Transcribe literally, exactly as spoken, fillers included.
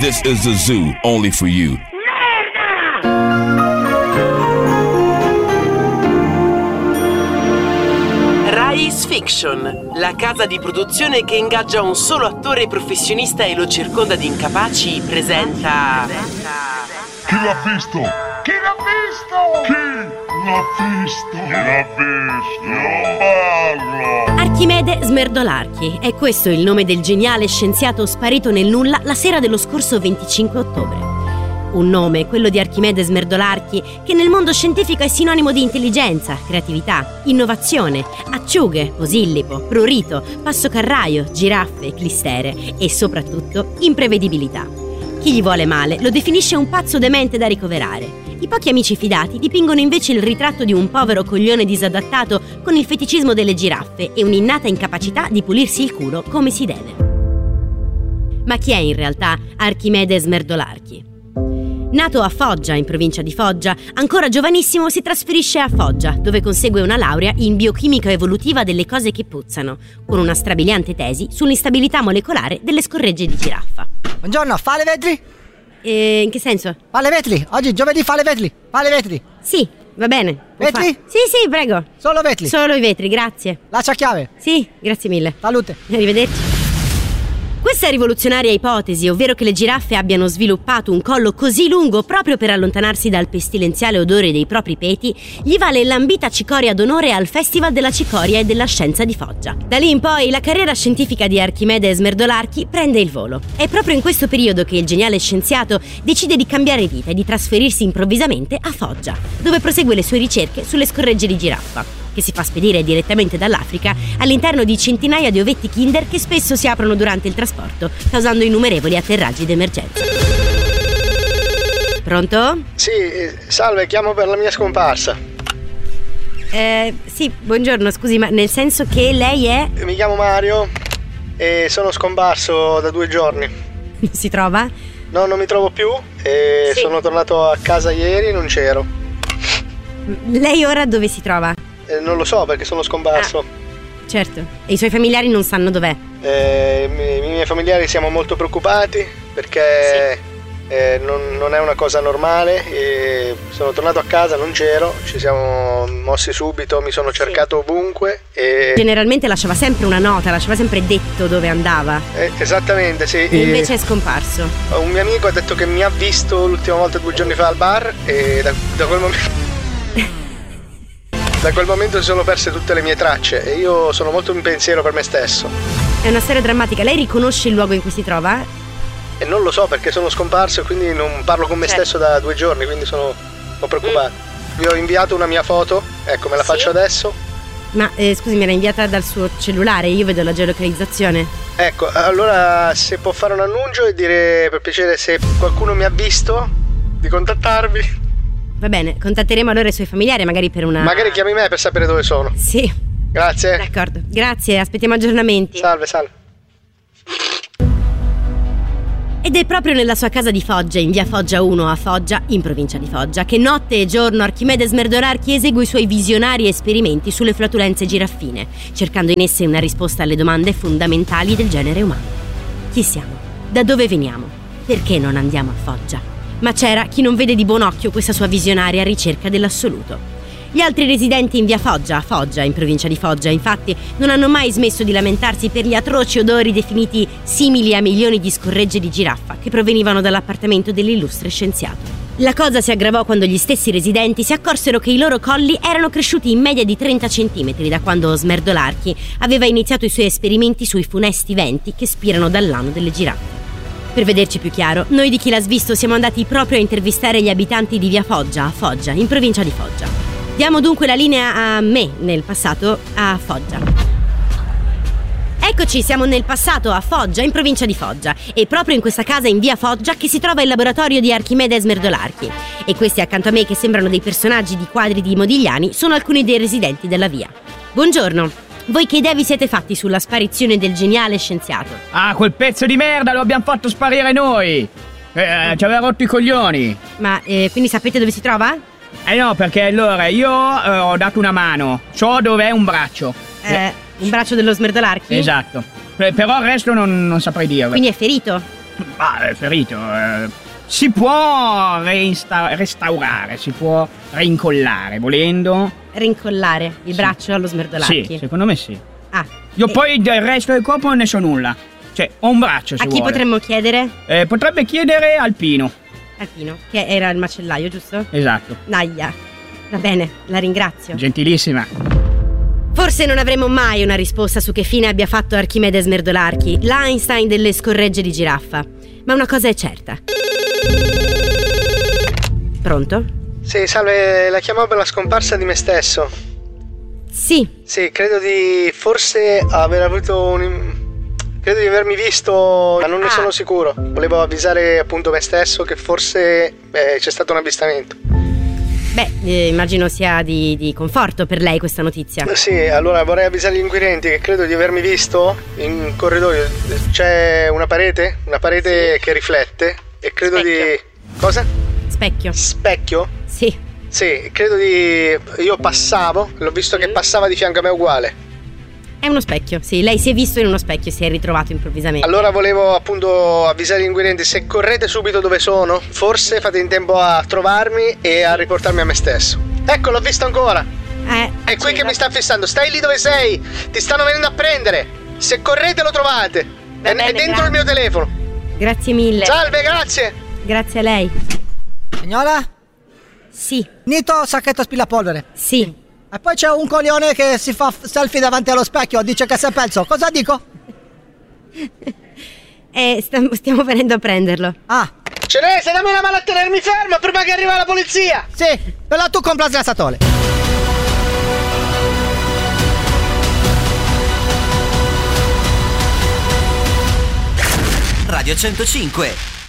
This is the zoo, only for you. Rise Fiction, la casa di produzione che ingaggia un solo attore professionista e lo circonda di incapaci, presenta... Chi l'ha visto? Chi l'ha visto? Chi l'ha visto? Chi l'ha visto? Non parlo! Archimede Smerdolarchi, è questo il nome del geniale scienziato sparito nel nulla la sera dello scorso venticinque ottobre. Un nome, quello di Archimede Smerdolarchi, che nel mondo scientifico è sinonimo di intelligenza, creatività, innovazione, acciughe, posillipo, prurito, passocarraio, giraffe, clistere e soprattutto imprevedibilità. Chi gli vuole male lo definisce un pazzo demente da ricoverare. I pochi amici fidati dipingono invece il ritratto di un povero coglione disadattato con il feticismo delle giraffe e un'innata incapacità di pulirsi il culo come si deve. Ma chi è in realtà Archimede Smerdolarchi? Nato a Foggia, in provincia di Foggia, ancora giovanissimo si trasferisce a Foggia, dove consegue una laurea in biochimica evolutiva delle cose che puzzano, con una strabiliante tesi sull'instabilità molecolare delle scorregge di giraffa. Buongiorno, fa le vetri? E in che senso? Fa le vetri, oggi giovedì fa le vetri, fa le vetri. Sì, va bene. Vetri? Sì, sì, prego. Solo vetri? Solo i vetri, grazie. Lascia chiave? Sì, grazie mille. Salute. Arrivederci. Questa rivoluzionaria ipotesi, ovvero che le giraffe abbiano sviluppato un collo così lungo proprio per allontanarsi dal pestilenziale odore dei propri peti, gli vale l'ambita cicoria d'onore al Festival della Cicoria e della Scienza di Foggia. Da lì in poi la carriera scientifica di Archimede Smerdolarchi prende il volo. È proprio in questo periodo che il geniale scienziato decide di cambiare vita e di trasferirsi improvvisamente a Foggia, dove prosegue le sue ricerche sulle scorregge di giraffa, che si fa spedire direttamente dall'Africa all'interno di centinaia di ovetti Kinder che spesso si aprono durante il trasporto, causando innumerevoli atterraggi d'emergenza. Pronto? Sì, salve, chiamo per la mia scomparsa. Eh, sì, buongiorno, scusi, ma nel senso che lei è... Mi chiamo Mario e sono scomparso da due giorni. Si trova? No, non mi trovo più e sì. Sono tornato a casa ieri e non c'ero. Lei ora dove si trova? Eh, non lo so perché sono scomparso. Ah, certo. E i suoi familiari non sanno dov'è? Eh, i, i miei familiari siamo molto preoccupati perché sì. eh, non, non è una cosa normale. E sono tornato a casa, non c'ero, ci siamo mossi subito, mi sono cercato sì. ovunque e... Generalmente lasciava sempre una nota, lasciava sempre detto dove andava. Eh, esattamente, sì. E invece è scomparso. Un mio amico ha detto che mi ha visto l'ultima volta due giorni fa al bar e da, da quel momento... Da quel momento si sono perse tutte le mie tracce e io sono molto in pensiero per me stesso. È una storia drammatica. Lei riconosce il luogo in cui si trova? E non lo so perché sono scomparso e quindi non parlo con me certo. stesso da due giorni, quindi sono un po' preoccupato. Mm. Vi ho inviato una mia foto, ecco, me la sì? faccio adesso. Ma eh, scusi, mi era inviata dal suo cellulare, io vedo la geolocalizzazione. Ecco, allora se può fare un annuncio e dire per piacere se qualcuno mi ha visto di contattarvi. Va bene, contatteremo allora i suoi familiari, magari per una... Magari chiami me per sapere dove sono. Sì. Grazie. D'accordo, grazie, aspettiamo aggiornamenti. Salve, salve. Ed è proprio nella sua casa di Foggia, in via Foggia uno a Foggia, in provincia di Foggia, che notte e giorno Archimede Smerdolarchi esegue i suoi visionari esperimenti sulle flatulenze giraffine, cercando in esse una risposta alle domande fondamentali del genere umano. Chi siamo? Da dove veniamo? Perché non andiamo a Foggia? Ma c'era chi non vede di buon occhio questa sua visionaria ricerca dell'assoluto. Gli altri residenti in via Foggia, a Foggia, in provincia di Foggia, infatti, non hanno mai smesso di lamentarsi per gli atroci odori definiti simili a milioni di scorregge di giraffa che provenivano dall'appartamento dell'illustre scienziato. La cosa si aggravò quando gli stessi residenti si accorsero che i loro colli erano cresciuti in media di trenta centimetri da quando Smerdolarchi aveva iniziato i suoi esperimenti sui funesti venti che spirano dall'ano delle giraffe. Per vederci più chiaro, noi di Chi l'ha svisto siamo andati proprio a intervistare gli abitanti di via Foggia, a Foggia, in provincia di Foggia. Diamo dunque la linea a me, nel passato, a Foggia. Eccoci, siamo nel passato a Foggia, in provincia di Foggia, e proprio in questa casa in via Foggia che si trova il laboratorio di Archimede Smerdolarchi. E questi accanto a me, che sembrano dei personaggi di quadri di Modigliani, sono alcuni dei residenti della via. Buongiorno. Voi che idea vi siete fatti sulla sparizione del geniale scienziato? Ah, quel pezzo di merda lo abbiamo fatto sparire noi! Eh, ci aveva rotto i coglioni! Ma, eh, quindi sapete dove si trova? Eh no, perché allora io eh, ho dato una mano. So dov'è un braccio. Eh, un braccio dello Smerdolarchi? Esatto. Però il resto non, non saprei dirlo. Quindi è ferito? Ah, è ferito. Eh, si può reinsta- restaurare, si può rincollare, volendo. Rincollare il Sì. braccio allo Smerdolarchi. Sì, secondo me sì. Ah, Io e poi del resto del corpo non ne so nulla. Cioè, ho un braccio, se a chi vuole. potremmo chiedere? Eh, potrebbe chiedere al Pino. Alpino, che era il macellaio, giusto? Esatto. Naia. Va bene, la ringrazio. Gentilissima. Forse non avremo mai una risposta su che fine abbia fatto Archimede Smerdolarchi, l'Einstein delle scorregge di giraffa. Ma una cosa è certa. Pronto? Sì, salve, la chiamavo per la scomparsa di me stesso. Sì. Sì, credo di forse aver avuto un... credo di avermi visto, ma non ne Ah. sono sicuro. Volevo avvisare appunto me stesso che forse eh, c'è stato un avvistamento. Beh, eh, immagino sia di, di conforto per lei questa notizia. Sì, allora vorrei avvisare gli inquirenti che credo di avermi visto in corridoio. C'è una parete, una parete che riflette e credo Specchio. di... Cosa? Specchio. Specchio? Sì. Sì, credo di... io passavo, l'ho visto che passava di fianco a me uguale. È uno specchio, sì. Lei si è visto in uno specchio e si è ritrovato improvvisamente. Allora volevo appunto avvisare gli inquirenti, se correte subito dove sono, forse fate in tempo a trovarmi e a riportarmi a me stesso. Ecco, l'ho visto ancora. Eh, È qui che mi sta fissando, stai lì dove sei, ti stanno venendo a prendere. Se correte lo trovate. Va È, bene, è dentro grazie. il mio telefono. Grazie mille. Salve, grazie. Grazie a lei. Signora? Sì, Nito, sacchetto spillapolvere. sì. E poi c'è un coglione che si fa selfie davanti allo specchio, dice che sei pezzo. Cosa dico? Eh, stiamo, stiamo venendo a prenderlo. Ah, Celeste, dammi una mano a tenermi fermo prima che arriva la polizia. sì, però tu compra sgrassatore. Radio centocinque